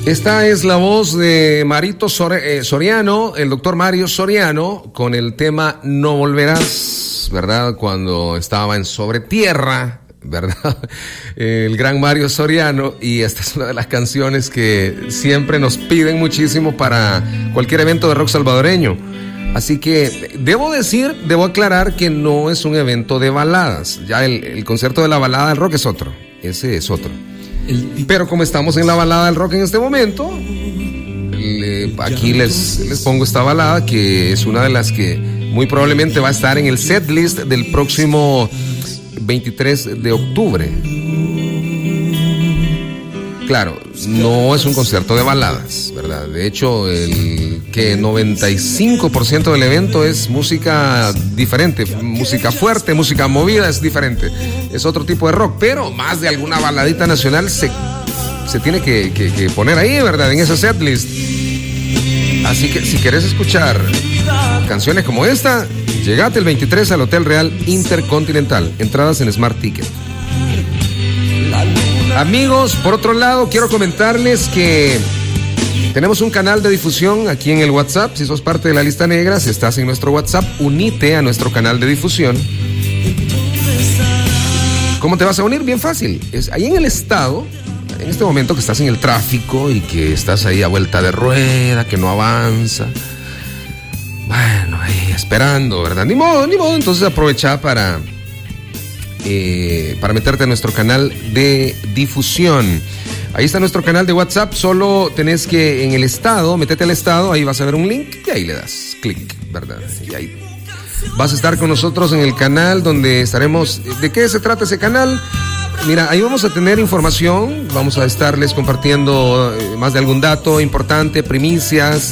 Esta es la voz de Marito Soriano, el doctor Mario Soriano, con el tema No Volverás, ¿verdad? Cuando estaba en Sobre Tierra, ¿verdad? El gran Mario Soriano, y esta es una de las canciones que siempre nos piden muchísimo para cualquier evento de rock salvadoreño. Así que debo aclarar que no es un evento de baladas. Ya el concierto de la balada del rock es otro, ese es otro. Pero como estamos en la balada del rock en este momento, aquí les pongo esta balada, que es una de las que muy probablemente va a estar en el setlist del próximo 23 de octubre. Claro, no es un concierto de baladas, ¿verdad? De hecho, el que 95% del evento es música diferente, música fuerte, música movida, es diferente. Es otro tipo de rock, pero más de alguna baladita nacional se tiene que poner ahí, ¿verdad? En ese setlist. Así que si querés escuchar canciones como esta, llegate el 23 al Hotel Real Intercontinental. Entradas en Smart Ticket. Amigos, por otro lado, quiero comentarles que tenemos un canal de difusión aquí en el WhatsApp. Si sos parte de la lista negra, si estás en nuestro WhatsApp, unite a nuestro canal de difusión. ¿Cómo te vas a unir? Bien fácil. Es ahí en el estado, en este momento que estás en el tráfico y que estás ahí a vuelta de rueda, que no avanza. Bueno, ahí esperando, ¿verdad? Ni modo. Entonces aprovecha para meterte a nuestro canal de difusión. Ahí está nuestro canal de WhatsApp. Solo tenés que en el estado, metete al estado, ahí vas a ver un link y ahí le das clic, ¿verdad? Y ahí vas a estar con nosotros en el canal donde estaremos. ¿De qué se trata ese canal? Mira, ahí vamos a tener información, vamos a estarles compartiendo más de algún dato importante, primicias,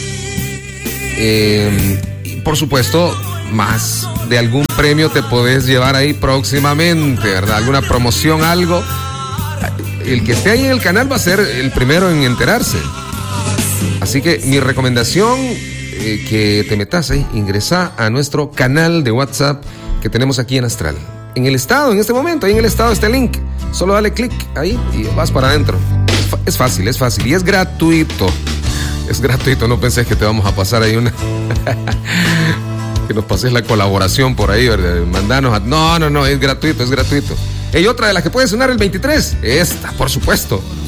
y por supuesto, más de algún premio te podés llevar ahí próximamente, ¿verdad? Alguna promoción, algo. El que esté ahí en el canal va a ser el primero en enterarse. Así que mi recomendación, que te metas ahí, ingresa a nuestro canal de WhatsApp que tenemos aquí en Astral. En el estado, en este momento, ahí en el estado está el link. Solo dale clic ahí y vas para adentro. Es fácil y es gratuito. Es gratuito, no pensés que te vamos a pasar ahí una... que nos pases la colaboración por ahí, ¿verdad? Mandanos a... No, es gratuito. Y otra de las que puede sonar el 23, esta, por supuesto.